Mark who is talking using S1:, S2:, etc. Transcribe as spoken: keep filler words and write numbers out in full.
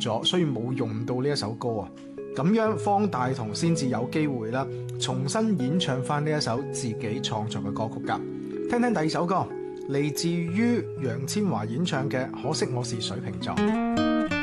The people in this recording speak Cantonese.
S1: 咗，所以冇用到呢一首歌啊。咁樣方大同先至有機會啦，重新演唱翻呢一首自己創作嘅歌曲噶。聽聽第二首歌，嚟自於楊千嬅演唱嘅《可惜我是水瓶座》。